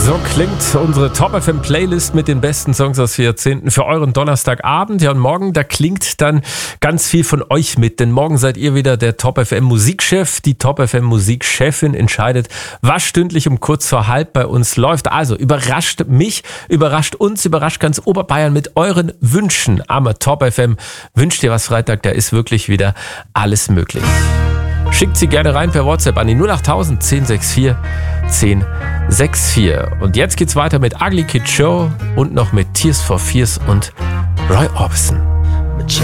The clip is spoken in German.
So klingt unsere Top FM Playlist mit den besten Songs aus 4 Jahrzehnten für euren Donnerstagabend. Ja, und morgen, da klingt dann ganz viel von euch mit, denn morgen seid ihr wieder der Top FM Musikchef. Die Top FM Musikchefin entscheidet, was stündlich um kurz vor halb bei uns läuft. Also überrascht mich, überrascht uns, überrascht ganz Oberbayern mit euren Wünschen. Am Top FM wünscht ihr was Freitag, da ist wirklich wieder alles möglich. Schickt sie gerne rein per WhatsApp an die 08000 1064 1064. Und jetzt geht's weiter mit Ugly Kid Joe und noch mit Tears for Fears und Roy Orbison.